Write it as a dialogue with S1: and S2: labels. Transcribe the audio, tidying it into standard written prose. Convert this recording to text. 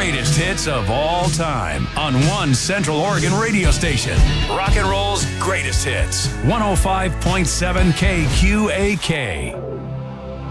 S1: greatest hits of all time on one Central Oregon radio station. Rock and roll's greatest hits. 105.7 KQAK.